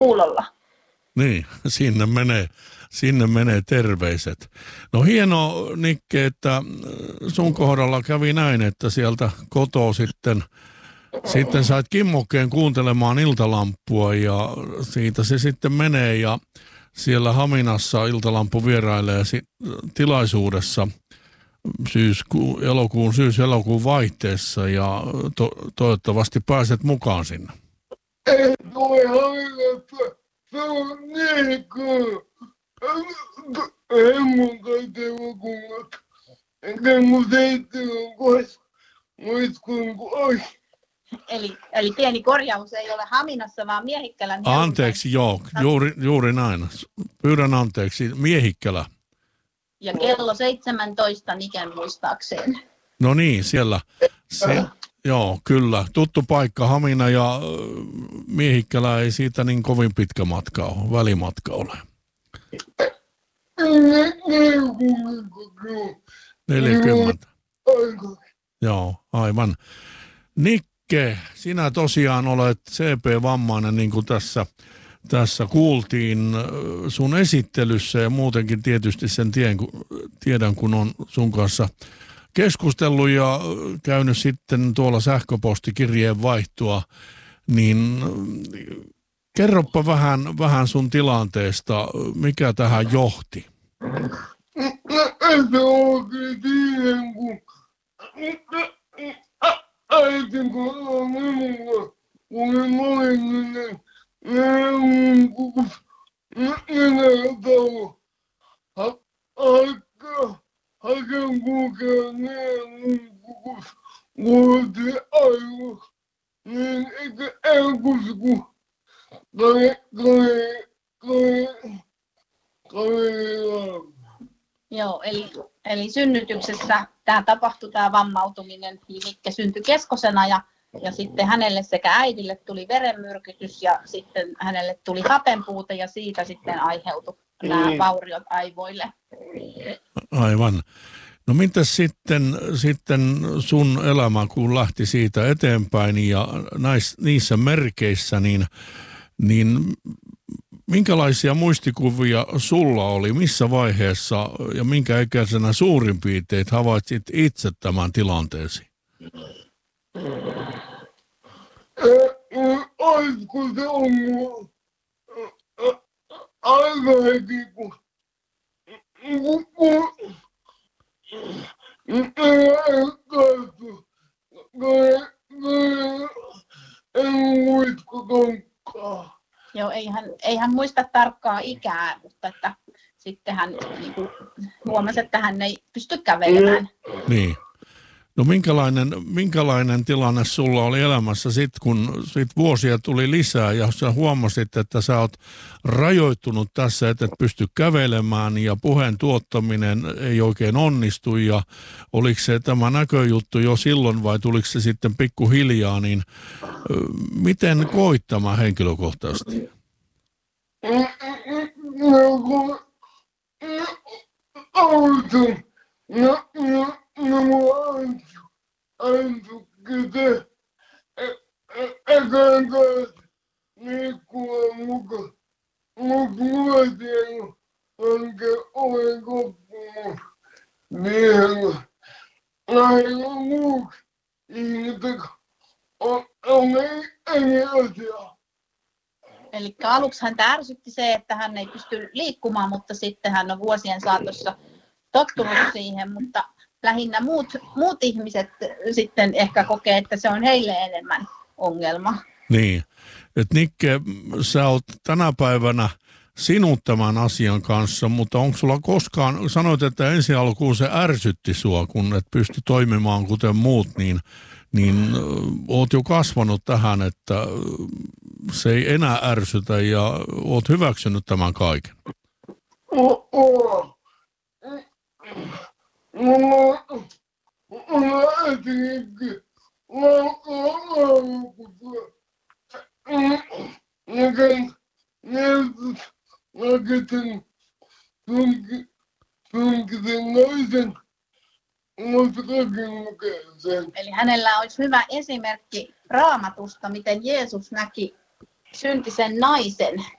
kuulolla. Niin, sinne menee terveiset. No hieno, Nikke, että sun kohdalla kävi näin, että sieltä kotoa sitten sait kimmokkeen kuuntelemaan Iltalampua ja siitä se sitten menee ja siellä Haminassa Iltalampu vierailee tilaisuudessa syys-elokuun vaihteessa ja toivottavasti pääset mukaan sinne. Ei tule Haminassa, se on niin kuin hemmon kaikki elokuvat. Enkä mun 7 kohdassa muiskun kuin olisi. Eli pieni korjaus, ei ole Haminassa, vaan Miehikkälän. Anteeksi, joo, juuri näin. Pyydän anteeksi, Miehikkälä. Ja kello 17 Niken muistaakseni. No niin, siellä. Joo, kyllä. Tuttu paikka, Hamina ja Miehikkälä ei siitä niin kovin pitkä matka ole, välimatka ole. 40. Joo, aivan. Nikke, sinä tosiaan olet CP-vammainen, niin kuin tässä kuultiin sun esittelyssä ja muutenkin tietysti sen tiedän, kun on sun kanssa keskustellut ja käynyt sitten tuolla sähköpostikirjeen vaihtoa, niin kerropa vähän sun tilanteesta, mikä tähän johti. Se onkin siihen, kun äitin kohdalla minulla, kun mä olin haken kulkea kuultiin aivoksi, niin eikä elkus kun Joo, eli synnytyksessä tämä tapahtui, tämä vammautuminen, Nikke syntyi keskosena ja sitten hänelle sekä äidille tuli verenmyrkytys ja sitten hänelle tuli hapenpuute ja siitä sitten aiheutui nämä vauriot aivoille. Aivan. No mitäs sitten sun elämä, kun lähti siitä eteenpäin ja niissä merkeissä, niin minkälaisia muistikuvia sulla oli, missä vaiheessa ja minkä ikäisenä suurin piirtein havaitsit itse tämän tilanteesi? Olisiko se ollut aika heti, kun en muista tonkkaa. Joo, ei hän muista tarkkaa ikää, mutta että sitten hän niin huomasi, että hän ei pysty kävelemään. Niin. No minkälainen tilanne sulla oli elämässä sitten, kun vuosia tuli lisää ja sä huomasit, että sä oot rajoittunut tässä, että et pysty kävelemään ja puheen tuottaminen ei oikein onnistu ja oliko se tämä näköjuttu jo silloin vai tuliko se sitten pikkuhiljaa, niin miten koit tämä henkilökohtaisesti? Ekään kanssa liikkua mukaan. Mut luotiin hanke oven koppuun miehellä. Näillä muuksi ihmiset on eri asiaa. Eli aluksi häntä ärsytti se, että hän ei pysty liikkumaan, mutta sitten hän on vuosien saatossa tottunut siihen, mutta lähinnä muut ihmiset sitten ehkä kokee, että se on heille enemmän ongelma. Niin, että Nikke, sä oot tänä päivänä sinut tämän asian kanssa, mutta onko sulla koskaan, sanoit, että ensi alkuun se ärsytti sua, kun et pysty toimimaan kuten muut, niin oot jo kasvanut tähän, että se ei enää ärsytä ja oot hyväksynyt tämän kaiken. Eli hänellä olisi hyvä esimerkki Raamatusta, miten Jeesus näki syntisen naisen